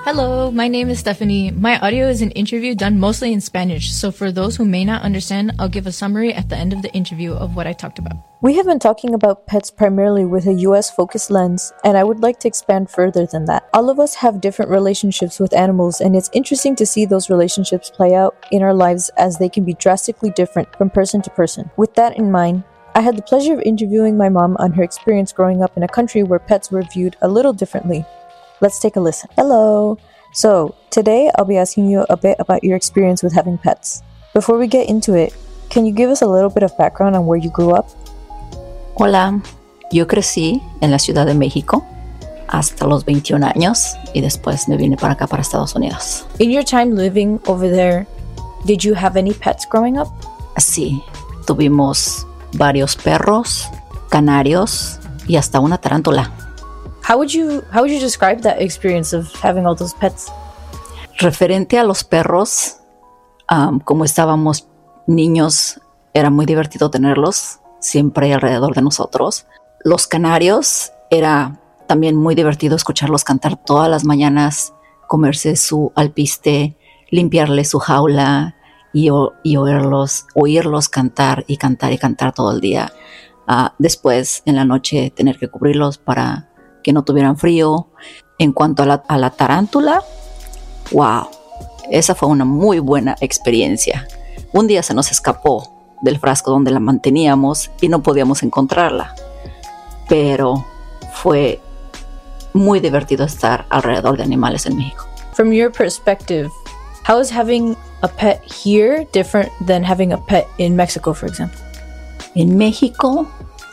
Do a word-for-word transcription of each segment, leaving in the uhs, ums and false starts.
Hello, my name is Stephanie. My audio is an interview done mostly in Spanish, so for those who may not understand, I'll give a summary at the end of the interview of what I talked about. We have been talking about pets primarily with a U S-focused lens, and I would like to expand further than that. All of us have different relationships with animals, and it's interesting to see those relationships play out in our lives as they can be drastically different from person to person. With that in mind, I had the pleasure of interviewing my mom on her experience growing up in a country where pets were viewed a little differently. Let's take a listen. Hello! So, today I'll be asking you a bit about your experience with having pets. Before we get into it, can you give us a little bit of background on where you grew up? Hola, yo crecí en la Ciudad de México hasta los veintiún años y después me vine para acá, para Estados Unidos. In your time living over there, did you have any pets growing up? Sí, tuvimos varios perros, canarios y hasta una tarántula. How would you how would you describe that experience of having all those pets? Referente a los perros, um, como estábamos niños, era muy divertido tenerlos siempre alrededor de nosotros. Los canarios, era también muy divertido escucharlos cantar todas las mañanas, comerse su alpiste, limpiarle su jaula y, o, y oírlos, oírlos cantar y cantar y cantar todo el día. Uh, después, en la noche, tener que cubrirlos para que no tuvieran frío. En cuanto a la, a la tarántula, wow, esa fue una muy buena experiencia. Un día se nos escapó del frasco donde la manteníamos y no podíamos encontrarla, pero fue muy divertido estar alrededor de animales en México. From your perspective, how is having a pet here different than having a pet in Mexico, for example? En México,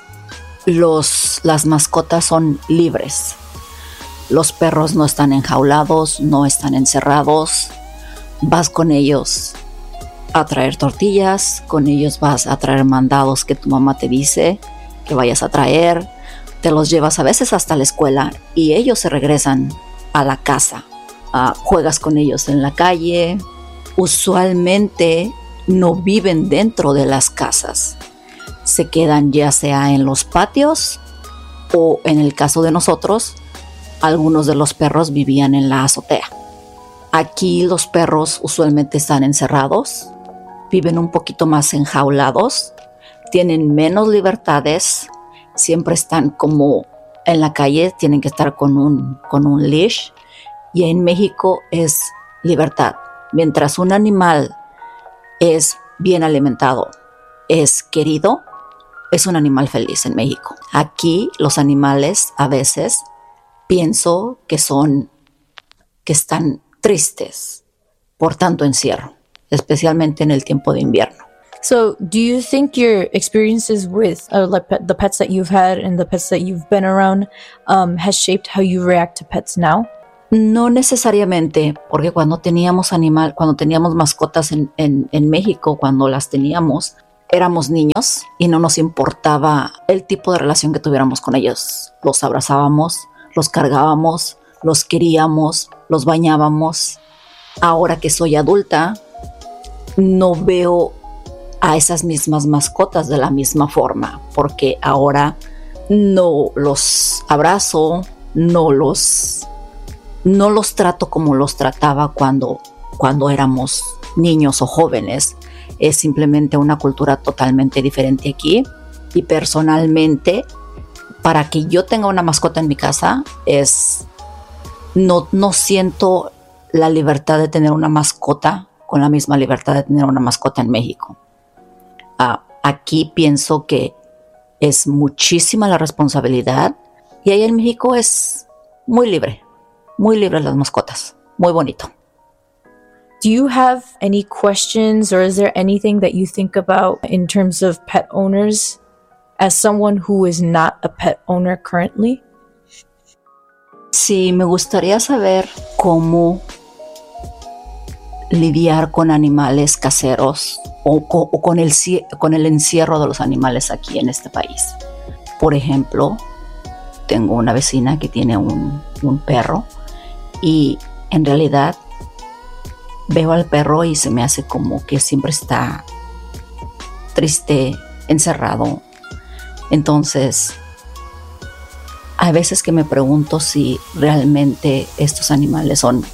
Los, las mascotas son libres. Los perros no están enjaulados, no están encerrados. Vas con ellos a traer tortillas, con ellos vas a traer mandados que tu mamá te dice que vayas a traer. Te los llevas a veces hasta la escuela y ellos se regresan a la casa. Uh, juegas con ellos en la calle. Usualmente no viven dentro de las casas. Se quedan ya sea en los patios o, en el caso de nosotros, algunos de los perros vivían en la azotea. Aquí los perros usualmente están encerrados, viven un poquito más enjaulados, tienen menos libertades, siempre están como en la calle, tienen que estar con un, con un leash, y en México es libertad. Mientras un animal es bien alimentado, es querido, es un animal feliz en México. Aquí los animales a veces pienso que son, que están tristes por tanto encierro, especialmente en el tiempo de invierno. So, do you think your experiences with uh, like pet, the pets that you've had and the pets that you've been around um, has shaped how you react to pets now? No necesariamente, porque cuando teníamos animal, cuando teníamos mascotas en, en, en México, cuando las teníamos, éramos niños y no nos importaba el tipo de relación que tuviéramos con ellos. Los abrazábamos, los cargábamos, los queríamos, los bañábamos. Ahora que soy adulta, no veo a esas mismas mascotas de la misma forma, porque ahora no los abrazo, no los, no los trato como los trataba cuando, cuando éramos niños o jóvenes. Es simplemente una cultura totalmente diferente aquí, y personalmente, para que yo tenga una mascota en mi casa, es no, no siento la libertad de tener una mascota con la misma libertad de tener una mascota en México. Uh, aquí pienso que es muchísima la responsabilidad, y ahí en México es muy libre, muy libre las mascotas, muy bonito. Do you have any questions, or is there anything that you think about in terms of pet owners as someone who is not a pet owner currently? Sí, me gustaría saber cómo lidiar con animales caseros o, o con, el, con el encierro de los animales aquí en este país. Por ejemplo, tengo una vecina que tiene un, un perro, y en realidad veo al perro y se me hace como que siempre está triste, encerrado. Entonces, hay veces que me pregunto si realmente estos animales son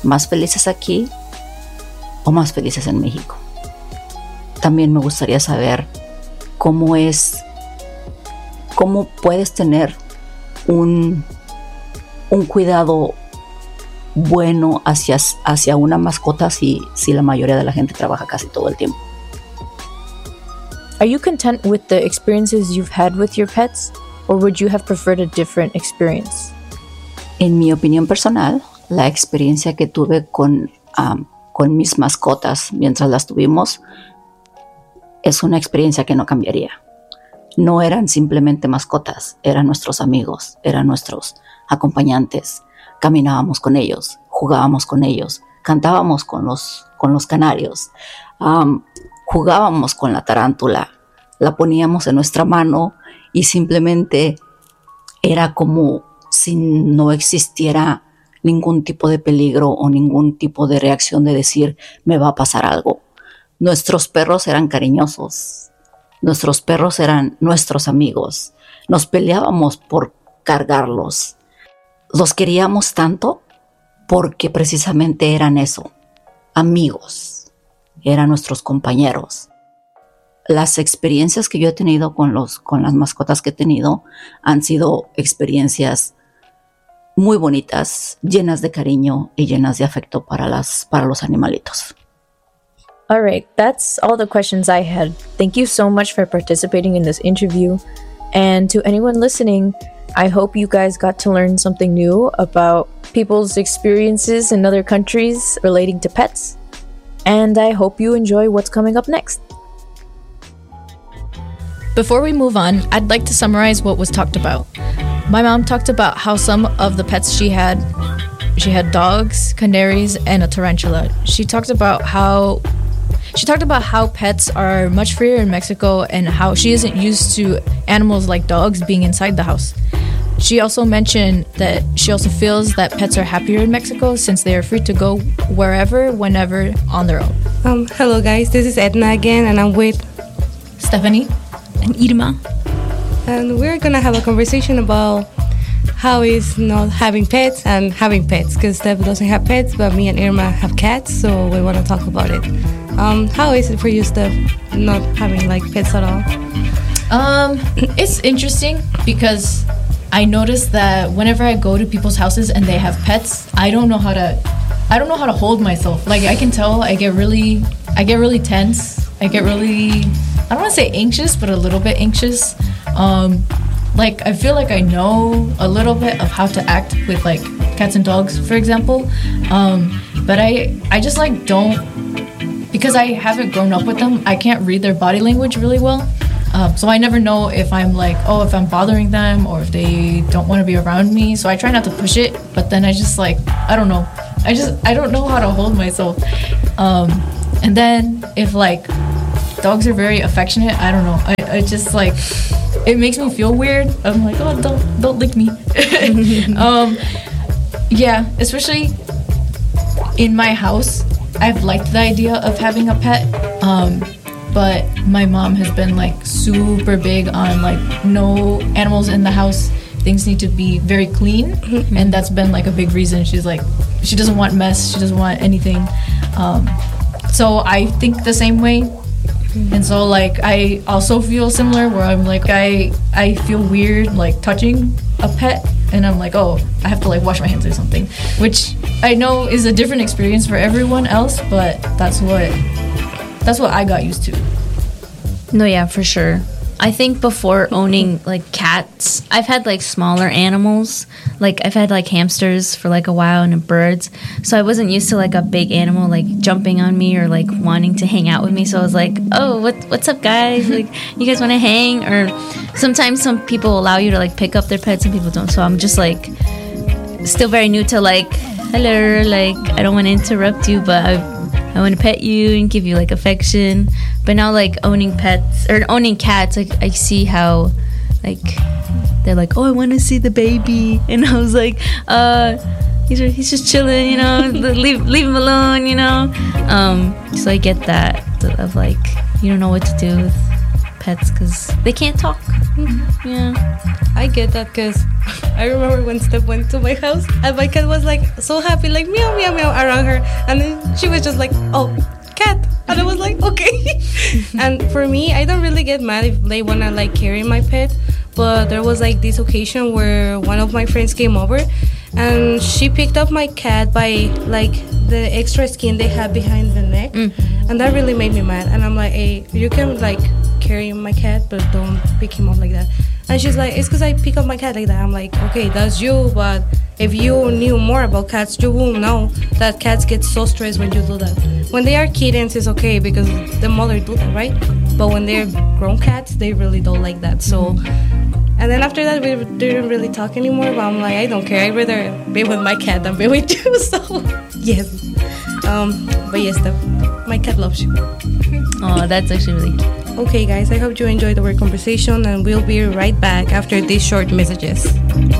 más felices aquí o más felices en México. También me gustaría saber cómo es, cómo puedes tener un, un cuidado bueno hacia, hacia una mascota si, si la mayoría de la gente trabaja casi todo el tiempo. Are you content with the experiences you've had with your pets, or would you have preferred a different experience? En mi opinión personal, la experiencia que tuve con, um, con mis mascotas mientras las tuvimos es una experiencia que no cambiaría. No eran simplemente mascotas, eran nuestros amigos, eran nuestros acompañantes. Caminábamos con ellos, jugábamos con ellos, cantábamos con los, con los canarios, um, jugábamos con la tarántula, la poníamos en nuestra mano y simplemente era como si no existiera ningún tipo de peligro o ningún tipo de reacción de decir me va a pasar algo. Nuestros perros eran cariñosos, nuestros perros eran nuestros amigos, nos peleábamos por cargarlos. Los queríamos tanto porque precisamente eran eso, amigos, eran nuestros compañeros. Las experiencias que yo he tenido con, los, con las mascotas que he tenido han sido experiencias muy bonitas, llenas de cariño y llenas de afecto para, las, para los animalitos. All right, that's all the questions I had. Thank you so much for participating in this interview. And to anyone listening, I hope you guys got to learn something new about people's experiences in other countries relating to pets. And I hope you enjoy what's coming up next. Before we move on, I'd like to summarize what was talked about. My mom talked about how some of the pets she had, she had dogs, canaries, and a tarantula. She talked about how She talked about how pets are much freer in Mexico and how she isn't used to animals like dogs being inside the house. She also mentioned that she also feels that pets are happier in Mexico since they are free to go wherever, whenever, on their own. Um, hello guys, this is Edna again and I'm with Stephanie and Irma. And we're gonna have a conversation about how is not having pets and having pets, because Steph doesn't have pets, but me and Irma have cats, so we want to talk about it. Um, how is it for you, Steph, not having like pets at all? Um, it's interesting because I noticed that whenever I go to people's houses and they have pets, I don't know how to, I don't know how to hold myself. Like I can tell, I get really, I get really tense. I get really, I don't want to say anxious, but a little bit anxious. Um, like I feel like I know a little bit of how to act with like cats and dogs, for example. Um, but I, I just like don't, because I haven't grown up with them, I can't read their body language really well. Um, so I never know if I'm like, oh, if I'm bothering them or if they don't want to be around me. So I try not to push it, but then I just like, I don't know. I just, I don't know how to hold myself. Um, and then if like dogs are very affectionate, I don't know. I, I just like, it makes me feel weird. I'm like, oh, don't, don't lick me. um, yeah, especially in my house, I've liked the idea of having a pet. Um, but my mom has been like super big on like no animals in the house. Things need to be very clean. Mm-hmm. And that's been like a big reason. She's like, she doesn't want mess. She doesn't want anything. Um, so I think the same way. Mm-hmm. And so like I also feel similar where I'm like, I, I feel weird like touching a pet. And I'm like, oh, I have to like wash my hands or something. Which I know is a different experience for everyone else, but that's what that's what I got used to. No, yeah, for sure. I think before owning like cats, I've had like smaller animals. Like I've had like hamsters for like a while and birds. So I wasn't used to like a big animal like jumping on me or like wanting to hang out with me. So I was like, oh, what what's up, guys? Like, you guys want to hang? Or sometimes some people allow you to like pick up their pets and people don't. So I'm just like still very new to like, hello, like I don't want to interrupt you, but I I want to pet you and give you like affection. But now like owning pets or owning cats, like I see how like they're like, oh, I want to see the baby, and I was like, uh, he's he's just chilling, you know, leave leave him alone, you know. Um, so I get that of like you don't know what to do with pets because they can't talk. Mm-hmm. Yeah. I get that because I remember when Steph went to my house and my cat was like so happy, like meow, meow, meow around her. And then she was just like, oh, cat. And I was like, okay. And for me, I don't really get mad if they want to like carry my pet. But there was like this occasion where one of my friends came over and she picked up my cat by like the extra skin they have behind the neck. Mm. And that really made me mad. And I'm like, hey, you can like carry my cat, but don't pick him up like that. And she's like, it's because I pick up my cat like that. I'm like, okay, that's you, but if you knew more about cats, you will know that cats get so stressed when you do that. When they are kittens, it's okay because the mother do that, right? But when they're grown cats, they really don't like that. So, and then after that, we didn't really talk anymore. But I'm like, I don't care. I'd rather be with my cat than be with you. So, yes. Um, but yes, the, my cat loves you. Oh, that's actually really cute. Okay, guys, I hope you enjoyed our conversation, and we'll be right back after these short messages.